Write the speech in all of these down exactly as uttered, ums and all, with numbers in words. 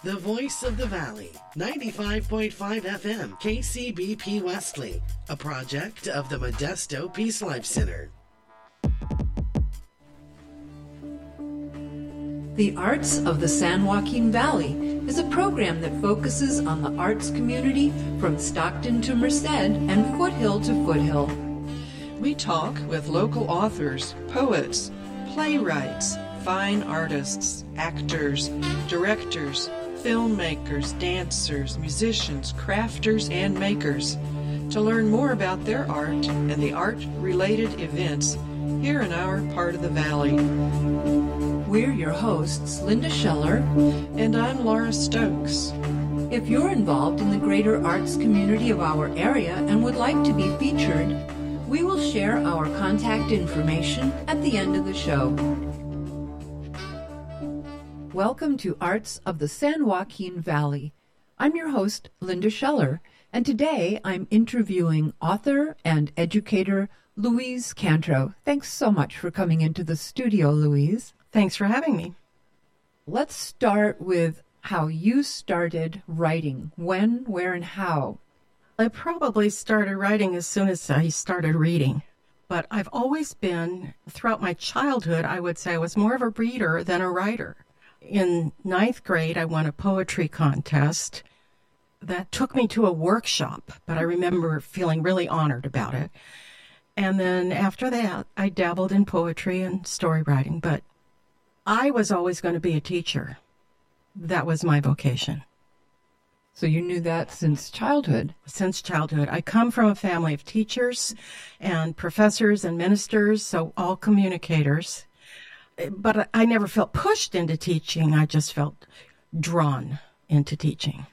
The Voice of the Valley, ninety-five point five F M, K C B P Wesley, a project of the Modesto Peace Life Center. The Arts of the San Joaquin Valley is a program that focuses on the arts community from Stockton to Merced and Foothill to Foothill. We talk with local authors, poets, playwrights, fine artists, actors, directors, filmmakers, dancers, musicians, crafters, and makers to learn more about their art and the art-related events here in our part of the valley. We're your hosts, Linda Scheller. And I'm Laura Stokes. If you're involved in the greater arts community of our area and would like to be featured, we will share our contact information at the end of the show. Welcome to Arts of the San Joaquin Valley. I'm your host, Linda Scheller, and today I'm interviewing author and educator Louise Cantro. Thanks so much for coming into the studio, Louise. Thanks for having me. Let's start with how you started writing. When, where, and how? I probably started writing as soon as I started reading. But I've always been, throughout my childhood, I would say I was more of a reader than a writer. In ninth grade, I won a poetry contest that took me to a workshop, but I remember feeling really honored about it. And then after that, I dabbled in poetry and story writing, but I was always going to be a teacher. That was my vocation. So you knew that since childhood? Since childhood. I come from a family of teachers and professors and ministers, so all communicators. But I never felt pushed into teaching. I just felt drawn into teaching.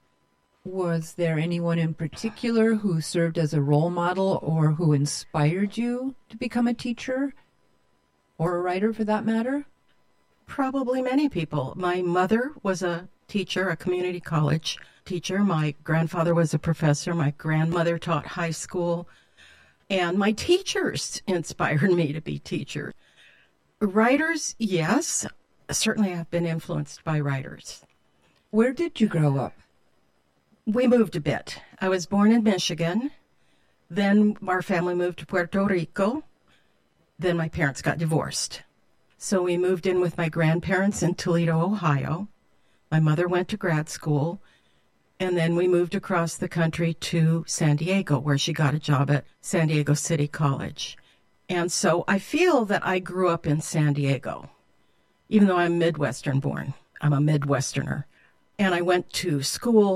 Was there anyone in particular who served as a role model or who inspired you to become a teacher or a writer for that matter? Probably many people. My mother was a teacher, a community college teacher. My grandfather was a professor. My grandmother taught high school. And my teachers inspired me to be teachers. Writers, yes. Certainly I've been influenced by writers. Where did you grow up? We moved a bit. I was born in Michigan. Then our family moved to Puerto Rico. Then my parents got divorced. So we moved in with my grandparents in Toledo, Ohio. My mother went to grad school. And then we moved across the country to San Diego, where she got a job at San Diego City College. And so I feel that I grew up in San Diego, even though I'm Midwestern born. I'm a Midwesterner. And I went to school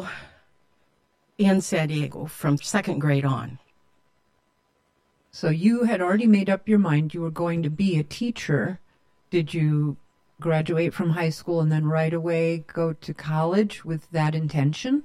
in San Diego from second grade on. So you had already made up your mind you were going to be a teacher. Did you graduate from high school and then right away go to college with that intention?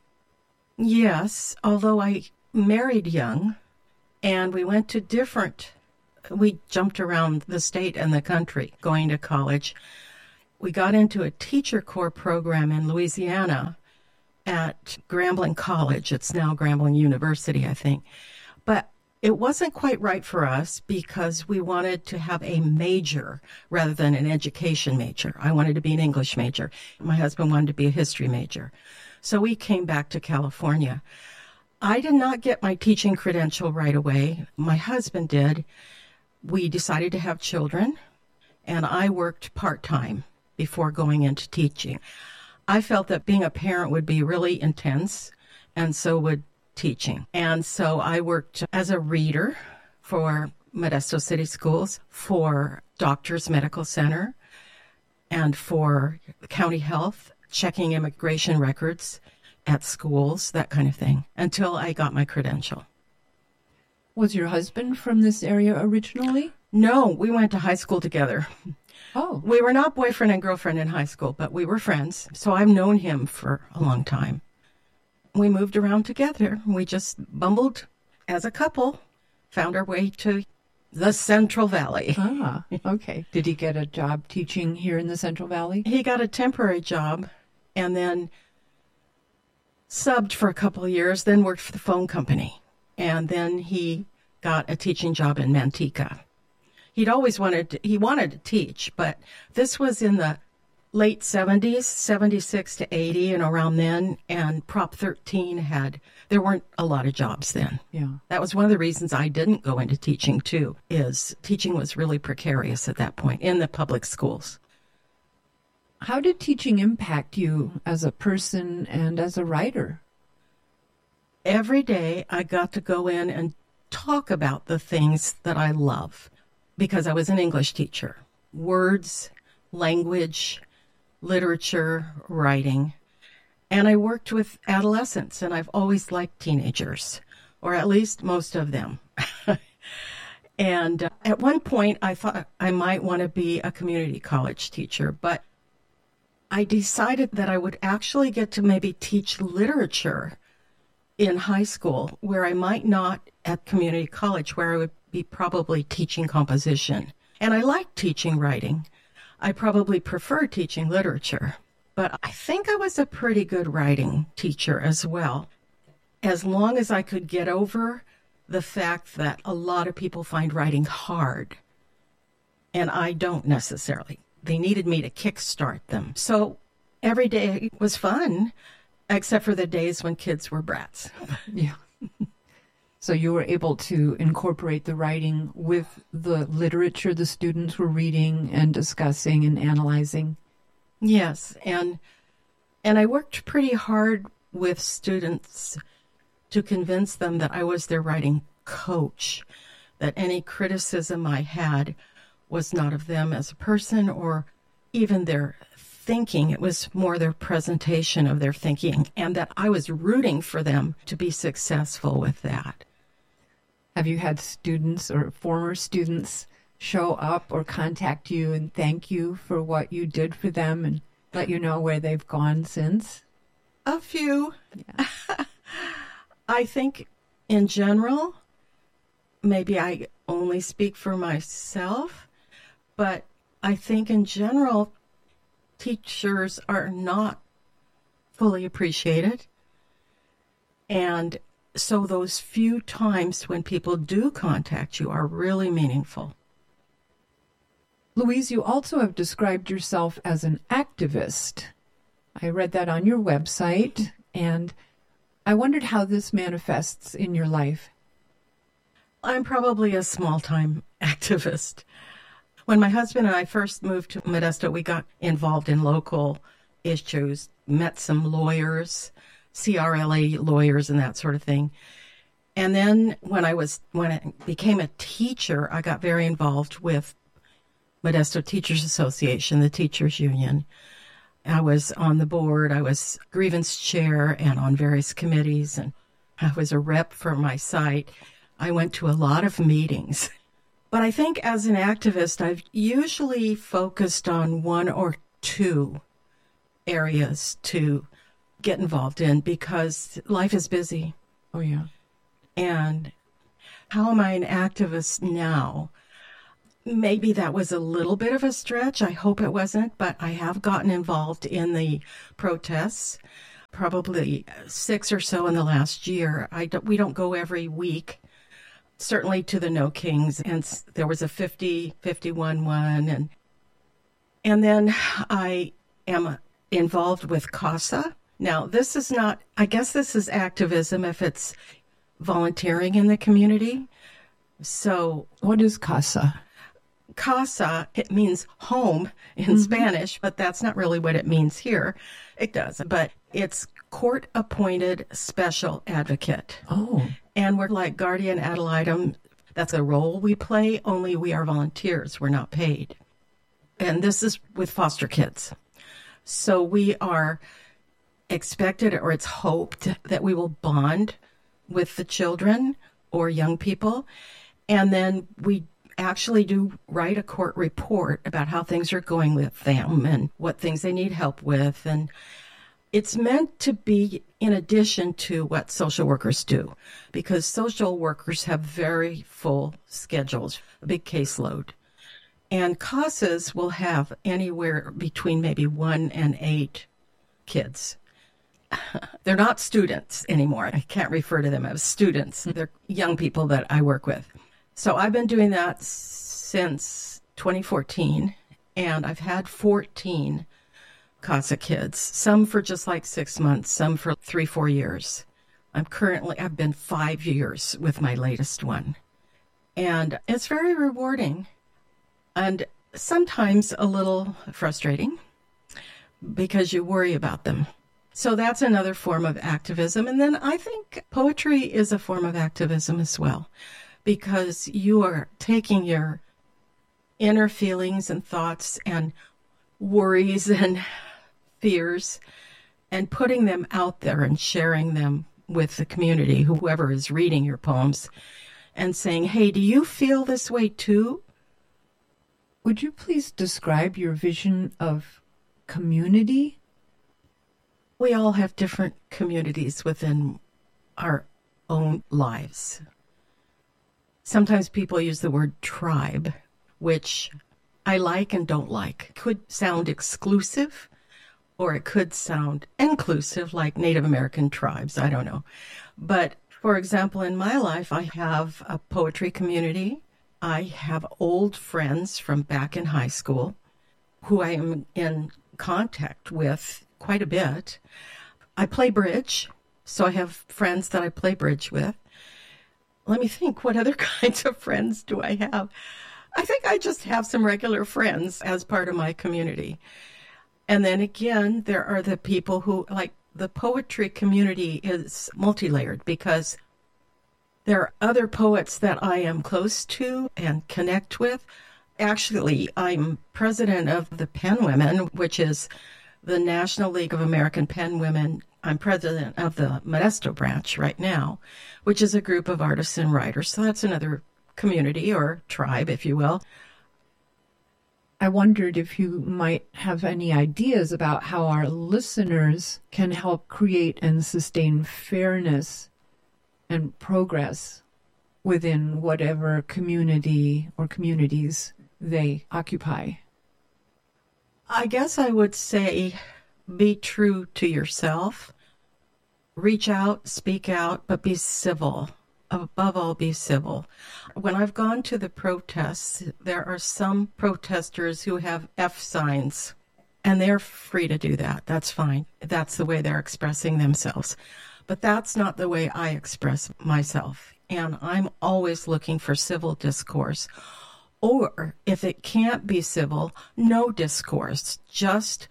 Yes, although I married young and we went to different... We jumped around the state and the country going to college. We got into a teacher corps program in Louisiana at Grambling College. It's now Grambling University, I think. But it wasn't quite right for us because we wanted to have a major rather than an education major. I wanted to be an English major. My husband wanted to be a history major. So we came back to California. I did not get my teaching credential right away. My husband did. We decided to have children, and I worked part-time before going into teaching. I felt that being a parent would be really intense, and so would teaching. And so I worked as a reader for Modesto City Schools, for Doctors Medical Center, and for County Health, checking immigration records at schools, that kind of thing, until I got my credential. Was your husband from this area originally? No, we went to high school together. Oh. We were not boyfriend and girlfriend in high school, but we were friends. So I've known him for a long time. We moved around together. We just bumbled as a couple, found our way to the Central Valley. Ah, okay. Did he get a job teaching here in the Central Valley? He got a temporary job and then subbed for a couple of years, then worked for the phone company. And then he got a teaching job in Manteca. He'd always wanted to, he wanted to teach, but this was in the late seventies, seventy-six to eighty, and around then. And Prop thirteen had, there weren't a lot of jobs then. Yeah. That was one of the reasons I didn't go into teaching, too, is teaching was really precarious at that point in the public schools. How did teaching impact you as a person and as a writer? Every day I got to go in and talk about the things that I love because I was an English teacher. Words, language, literature, writing. And I worked with adolescents, and I've always liked teenagers, or at least most of them. And uh, at one point, I thought I might want to be a community college teacher, but I decided that I would actually get to maybe teach literature in high school, where I might not at community college, where I would be probably teaching composition. And I like teaching writing. I probably prefer teaching literature, but I think I was a pretty good writing teacher as well, as long as I could get over the fact that a lot of people find writing hard, and I don't necessarily. They needed me to kickstart them. So every day was fun, except for the days when kids were brats. Yeah. So you were able to incorporate the writing with the literature the students were reading and discussing and analyzing? Yes, and and I worked pretty hard with students to convince them that I was their writing coach, that any criticism I had was not of them as a person or even their thinking. It was more their presentation of their thinking, and that I was rooting for them to be successful with that. Have you had students or former students show up or contact you and thank you for what you did for them and let you know where they've gone since? A few. Yeah. I think in general, maybe I only speak for myself, but I think in general, teachers are not fully appreciated. And so those few times when people do contact you are really meaningful. Louise, you also have described yourself as an activist. I read that on your website, and I wondered how this manifests in your life. I'm probably a small-time activist. When my husband and I first moved to Modesto, we got involved in local issues, met some lawyers, C R L A lawyers and that sort of thing. And then when I was when I became a teacher, I got very involved with Modesto Teachers Association, the teachers union. I was on the board, I was grievance chair and on various committees, and I was a rep for my site. I went to a lot of meetings. But I think as an activist, I've usually focused on one or two areas to get involved in because life is busy. Oh, yeah. And how am I an activist now? Maybe that was a little bit of a stretch. I hope it wasn't, but I have gotten involved in the protests, probably six or so in the last year. I don't, we don't go every week, certainly to the No Kings, and there was a fifty, fifty-one one. And, and then I am involved with CASA. Now, this is not, I guess this is activism if it's volunteering in the community. So what is CASA? CASA, it means home in mm-hmm. Spanish, but that's not really what it means here. It does, but it's court-appointed special advocate. Oh. And we're like guardian ad litem. That's a role we play, only we are volunteers. We're not paid. And this is with foster kids. So we are expected, or it's hoped, that we will bond with the children or young people. And then we actually do write a court report about how things are going with them and what things they need help with. And it's meant to be in addition to what social workers do, because social workers have very full schedules, a big caseload. And CASAs will have anywhere between maybe one and eight kids. They're not students anymore. I can't refer to them as students. They're young people that I work with. So I've been doing that since twenty fourteen, and I've had fourteen CASA kids, some for just like six months, some for three, four years. I'm currently, I've been five years with my latest one. And it's very rewarding and sometimes a little frustrating because you worry about them. So that's another form of activism. And then I think poetry is a form of activism as well, because you are taking your inner feelings and thoughts and worries and fears and putting them out there and sharing them with the community, whoever is reading your poems, and saying, hey, do you feel this way too? Would you please describe your vision of community? We all have different communities within our own lives. Sometimes people use the word tribe, which I like and don't like. Could sound exclusive, or it could sound inclusive, like Native American tribes. I don't know. But for example, in my life, I have a poetry community. I have old friends from back in high school who I am in contact with quite a bit. I play bridge, so I have friends that I play bridge with. Let me think, what other kinds of friends do I have? I think I just have some regular friends as part of my community. And then again, there are the people who, like, the poetry community is multi-layered because there are other poets that I am close to and connect with. Actually, I'm president of the Pen Women, which is the National League of American Pen Women. I'm president of the Modesto branch right now, which is a group of artists and writers. So that's another community or tribe, if you will. I wondered if you might have any ideas about how our listeners can help create and sustain fairness and progress within whatever community or communities they occupy. I guess I would say be true to yourself. Reach out, speak out, but be civil. Above all, be civil. When I've gone to the protests, there are some protesters who have F signs, and they're free to do that. That's fine. That's the way they're expressing themselves. But that's not the way I express myself. And I'm always looking for civil discourse. Or if it can't be civil, no discourse. Just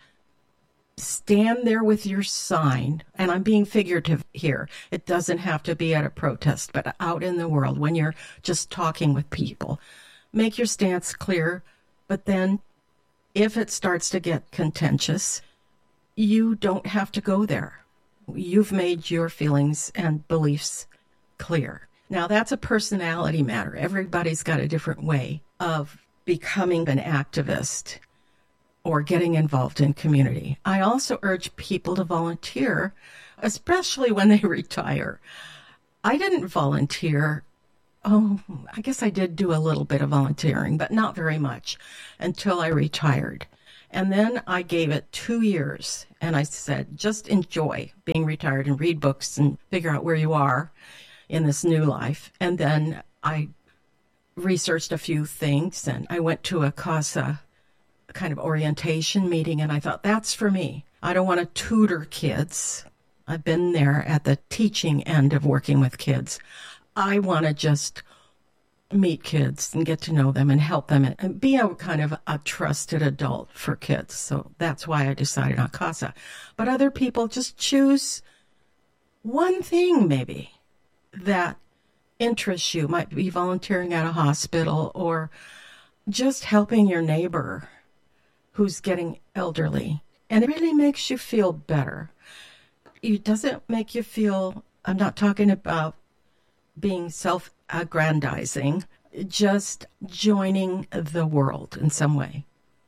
stand there with your sign, and I'm being figurative here. It doesn't have to be at a protest, but out in the world when you're just talking with people. Make your stance clear, but then if it starts to get contentious, you don't have to go there. You've made your feelings and beliefs clear. Now, that's a personality matter. Everybody's got a different way of becoming an activist or getting involved in community. I also urge people to volunteer, especially when they retire. I didn't volunteer. Oh, I guess I did do a little bit of volunteering, but not very much until I retired. And then I gave it two years, and I said, just enjoy being retired and read books and figure out where you are in this new life. And then I researched a few things, and I went to a CASA kind of orientation meeting, and I thought, that's for me. I don't want to tutor kids. I've been there at the teaching end of working with kids. I want to just meet kids and get to know them and help them and be a kind of a trusted adult for kids. So that's why I decided on CASA. But other people just choose one thing maybe that interests you. Might be volunteering at a hospital or just helping your neighbor who's getting elderly. And it really makes you feel better. It doesn't make you feel, I'm not talking about being self-aggrandizing, just joining the world in some way.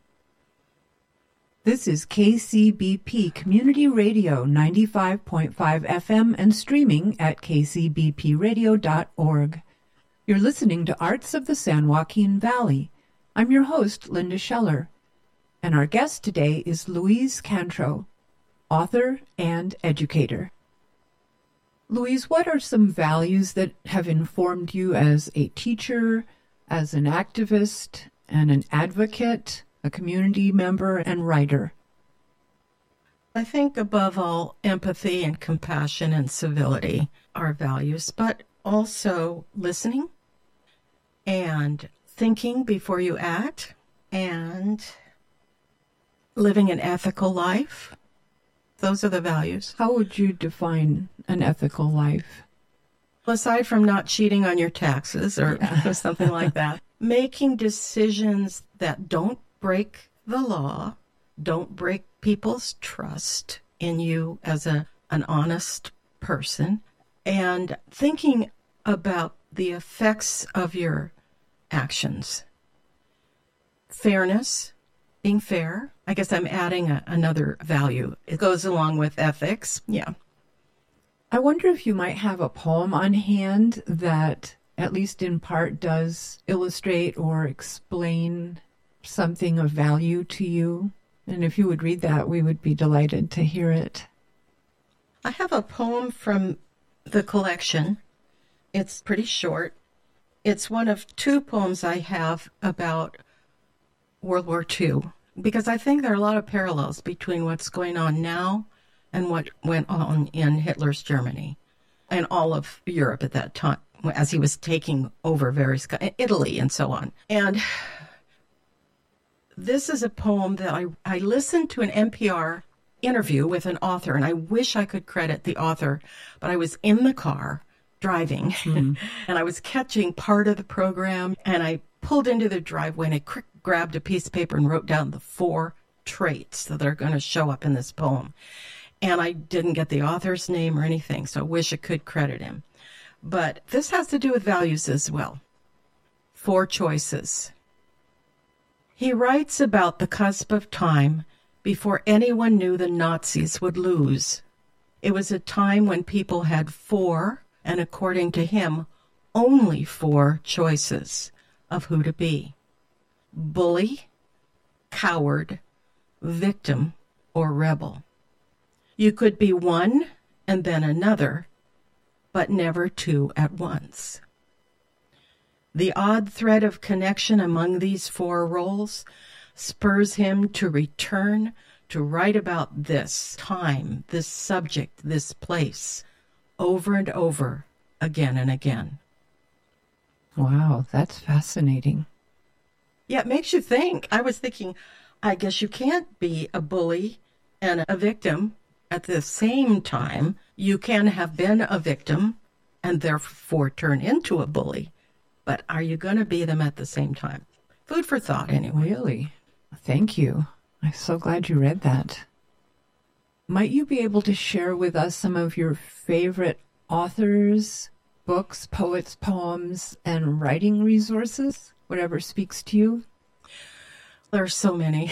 This is K C B P Community Radio ninety-five point five F M and streaming at k c b p radio dot org. You're listening to Arts of the San Joaquin Valley. I'm your host, Linda Scheller, and our guest today is Louise Cantreau, author and educator. Louise, what are some values that have informed you as a teacher, as an activist, and an advocate, a community member, and writer? I think above all, empathy and compassion and civility are values, but also listening and thinking before you act and living an ethical life. Those are the values. How would you define an ethical life? Aside from not cheating on your taxes or yeah. something like that, making decisions that don't break the law, don't break people's trust in you as a, an honest person, and thinking about the effects of your actions. Fairness, being fair. I guess I'm adding a, another value. It goes along with ethics. Yeah. I wonder if you might have a poem on hand that, at least in part, does illustrate or explain something of value to you. And if you would read that, we would be delighted to hear it. I have a poem from the collection. It's pretty short. It's one of two poems I have about World War Two, because I think there are a lot of parallels between what's going on now and what went on in Hitler's Germany and all of Europe at that time, as he was taking over various, Italy and so on. And this is a poem that I, I listened to an N P R interview with an author, and I wish I could credit the author, but I was in the car driving, mm. and I was catching part of the program, and I pulled into the driveway, and I quick grabbed a piece of paper and wrote down the four traits that are going to show up in this poem. And I didn't get the author's name or anything, so I wish I could credit him. But this has to do with values as well. Four choices. He writes about the cusp of time before anyone knew the Nazis would lose. It was a time when people had four, and according to him, only four choices of who to be: bully, coward, victim, or rebel. You could be one and then another, but never two at once. The odd thread of connection among these four roles spurs him to return to write about this time, this subject, this place, over and over, again and again. Wow, that's fascinating. Yeah, it makes you think. I was thinking, I guess you can't be a bully and a victim at the same time. You can have been a victim and therefore turn into a bully, but are you going to be them at the same time? Food for thought, anyway. Really? Thank you. I'm so glad you read that. Might you be able to share with us some of your favorite authors, books, poets, poems, and writing resources? Whatever speaks to you? There are so many.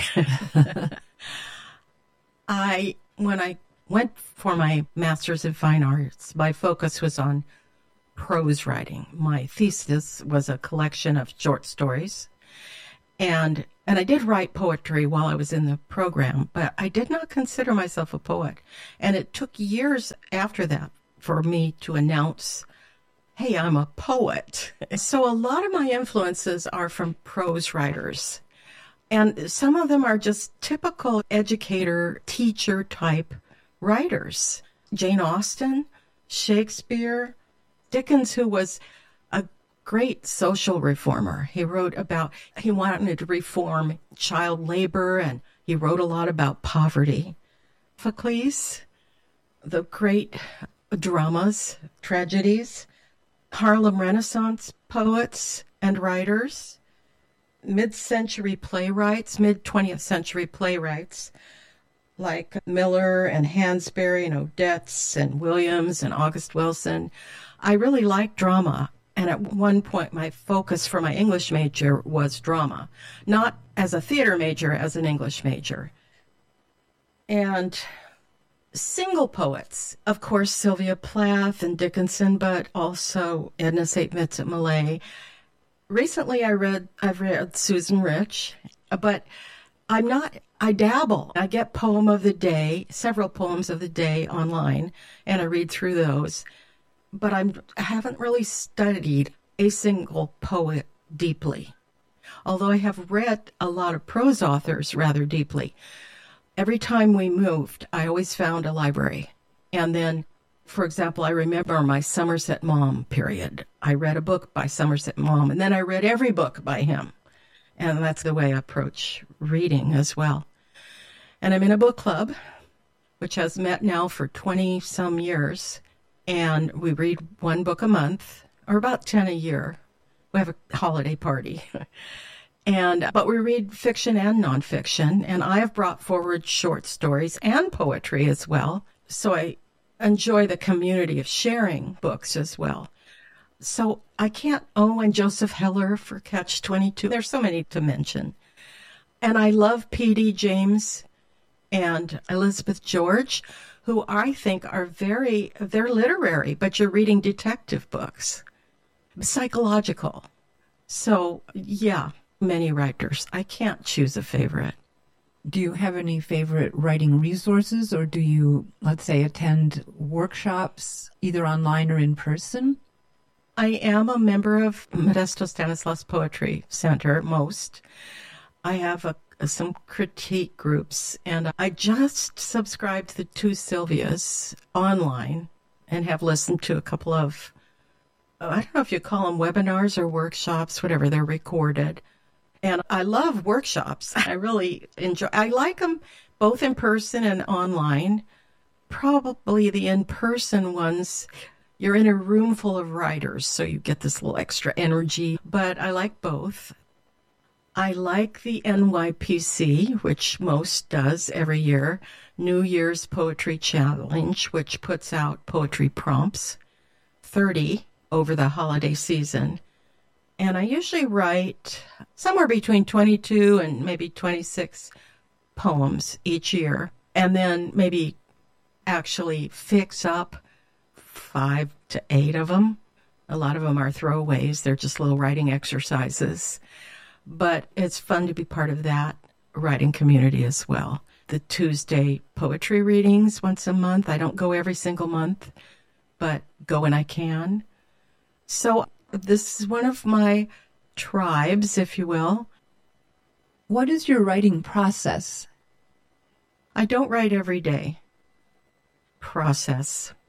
I, when I went for my Master's in Fine Arts, my focus was on prose writing. My thesis was a collection of short stories. And and I did write poetry while I was in the program, but I did not consider myself a poet. And it took years after that for me to announce, hey, I'm a poet. So a lot of my influences are from prose writers. And some of them are just typical educator, teacher type writers. Jane Austen, Shakespeare, Dickens, who was a great social reformer. He wrote about, he wanted to reform child labor, and he wrote a lot about poverty. Sophocles, the great dramas, tragedies, Harlem Renaissance poets and writers, mid-century playwrights, mid-twentieth century playwrights, like Miller and Hansberry and Odets and Williams and August Wilson. I really like drama. And at one point, my focus for my English major was drama, not as a theater major, as an English major. And single poets, of course, Sylvia Plath and Dickinson, but also Edna Saint Vincent Millay. Recently, I read, I've read Susan Rich, but I'm not, I dabble. I get poem of the day, several poems of the day online, and I read through those. But I'm, I haven't really studied a single poet deeply, although I have read a lot of prose authors rather deeply. every time we moved, I always found a library. And then, for example, I remember my Somerset Maugham period. I read a book by Somerset Maugham, and then I read every book by him. And that's the way I approach reading as well. And I'm in a book club, which has met now for twenty-some years. And we read one book a month, or about ten a year. We have a holiday party. and But we read fiction and nonfiction. And I have brought forward short stories and poetry as well. So I enjoy the community of sharing books as well. So I can't, oh, and Joseph Heller for Catch twenty-two. There's so many to mention. And I love P D James and Elizabeth George, who I think are very, they're literary, but you're reading detective books, psychological. So, yeah, many writers. I can't choose a favorite. Do you have any favorite writing resources, or do you, let's say, attend workshops either online or in person? I am a member of Modesto Stanislaus Poetry Center, most. I have a, some critique groups, and I just subscribed to the Two Sylvias online and have listened to a couple of, I don't know if you call them webinars or workshops, whatever, they're recorded. And I love workshops. I really enjoy, I like them both in person and online. Probably the in-person ones, you're in a room full of writers, so you get this little extra energy, but I like both. I like the N Y P C, which most does every year, New Year's Poetry Challenge, which puts out poetry prompts, thirty over the holiday season. And I usually write somewhere between twenty-two and maybe twenty-six poems each year, and then maybe actually fix up five to eight of them. A lot of them are throwaways. They're just little writing exercises. But it's fun to be part of that writing community as well. The Tuesday poetry readings once a month. I don't go every single month, but go when I can. So this is one of my tribes, if you will. What is your writing process? I don't write every day. Process.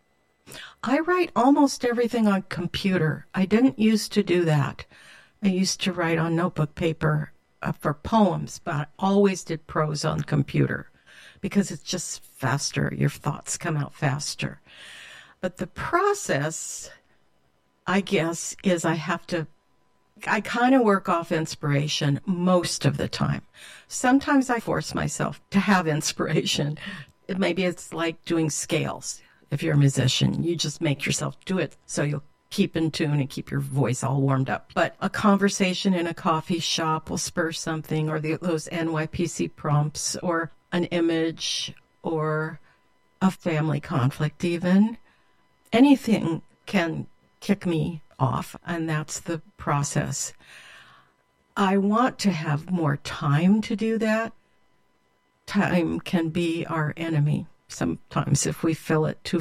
I write almost everything on computer. I didn't used to do that. I used to write on notebook paper uh, for poems, but I always did prose on computer because it's just faster. Your thoughts come out faster. But the process, I guess, is I have to, I kind of work off inspiration most of the time. Sometimes I force myself to have inspiration. Maybe it's like doing scales. If you're a musician, you just make yourself do it so you'll keep in tune and keep your voice all warmed up. But a conversation in a coffee shop will spur something, or the, those N Y P C prompts, or an image, or a family conflict even. Anything can kick me off, and that's the process. I want to have more time to do that. Time can be our enemy sometimes if we fill it too